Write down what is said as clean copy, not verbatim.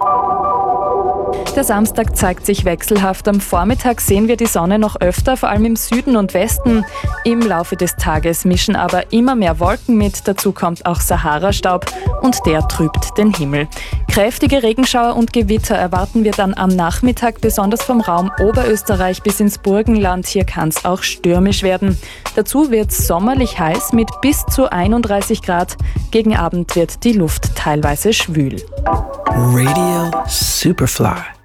Der Samstag zeigt sich wechselhaft. Am Vormittag sehen wir die Sonne noch öfter, vor allem im Süden und Westen. Im Laufe des Tages mischen aber immer mehr Wolken mit. Dazu kommt auch Sahara-Staub und der trübt den Himmel. Kräftige Regenschauer und Gewitter erwarten wir dann am Nachmittag, besonders vom Raum Oberösterreich bis ins Burgenland. Hier kann es auch stürmisch werden. Dazu wird es sommerlich heiß mit bis zu 31 Grad. Gegen Abend wird die Luft teilweise schwül. Radio Superfly.